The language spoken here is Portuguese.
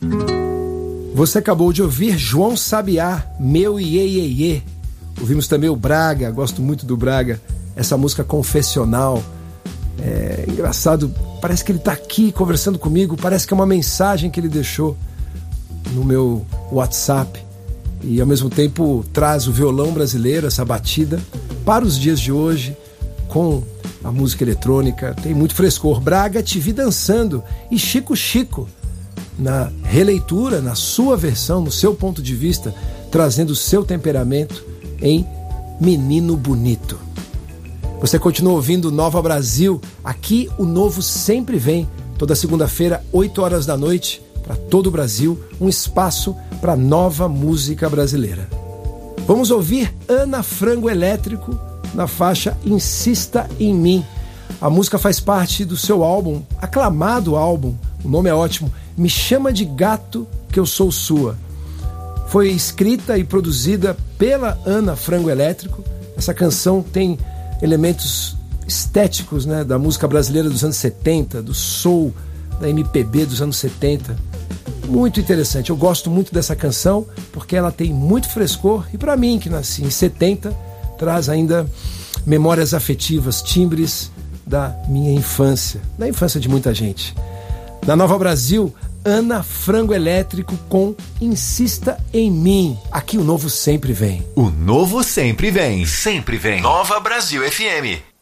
Você acabou de ouvir João Sabiá, Meu Iê Iê Iê. Ouvimos também o Braga, gosto muito do Braga, essa música confessional. É engraçado, parece que ele está aqui conversando comigo, parece que é uma mensagem que ele deixou no meu WhatsApp e ao mesmo tempo traz o violão brasileiro, essa batida, para os dias de hoje, com a música eletrônica, tem muito frescor. Braga, Te Vi Dançando e Chico Chico, na releitura, na sua versão, no seu ponto de vista, trazendo o seu temperamento em Menino Bonito. Você continua ouvindo Nova Brasil, aqui o novo sempre vem, toda segunda-feira, 8 horas da noite, para todo o Brasil, um espaço para nova música brasileira. Vamos ouvir Ana Frango Elétrico na faixa Insista em Mim. A música faz parte do seu álbum, aclamado álbum, o nome é ótimo, Me Chama de Gato que Eu Sou Sua. Foi escrita e produzida pela Ana Frango Elétrico. Essa canção tem elementos estéticos, né, da música brasileira dos anos 70, do soul, da MPB dos anos 70. Muito interessante, eu gosto muito dessa canção porque ela tem muito frescor e para mim, que nasci em 70, traz ainda memórias afetivas, timbres da minha infância, da infância de muita gente. Na Nova Brasil, Ana Frango Elétrico com Insista em Mim. Aqui o novo sempre vem. O novo sempre vem. Sempre vem. Nova Brasil FM.